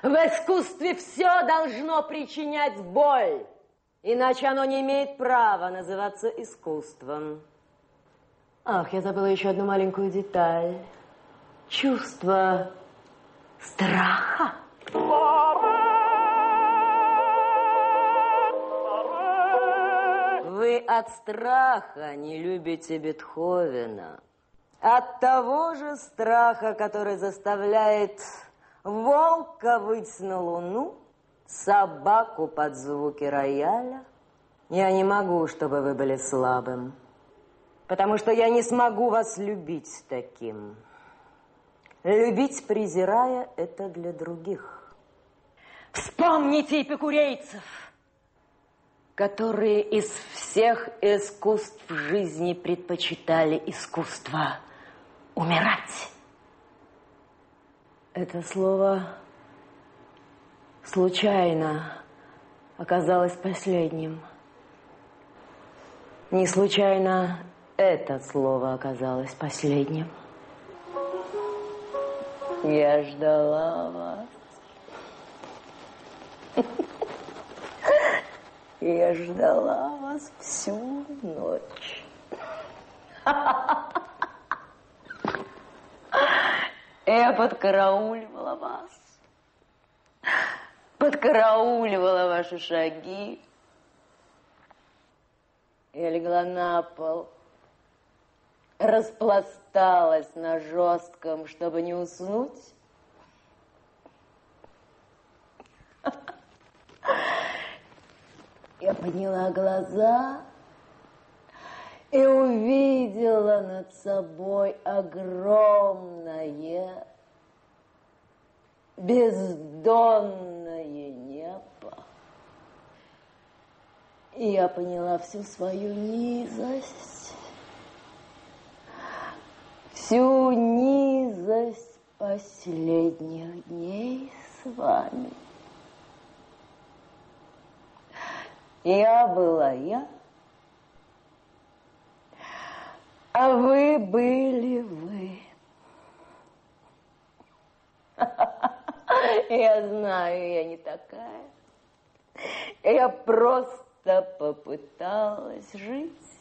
В искусстве все должно причинять боль, иначе оно не имеет права называться искусством. Ах, я забыла еще одну маленькую деталь. Чувство страха. Вы от страха не любите Бетховена. От того же страха, который заставляет волка выть на луну, собаку под звуки рояля. Я не могу, чтобы вы были слабым, потому что я не смогу вас любить таким. Любить, презирая, это для других. Вспомните эпикурейцев, которые из всех искусств жизни предпочитали искусство умирать. Это слово случайно оказалось последним. Не случайно это слово оказалось последним. Я ждала вас. Я ждала вас всю ночь. Я подкарауливала вас. Подкарауливала ваши шаги. Я легла на пол, распласталась на жестком, чтобы не уснуть. Я подняла глаза и увидела над собой огромное, бездонное небо. И я поняла всю свою низость, всю низость последних дней с вами. Я была я, а вы были вы. Я знаю, я не такая. Я просто попыталась жить.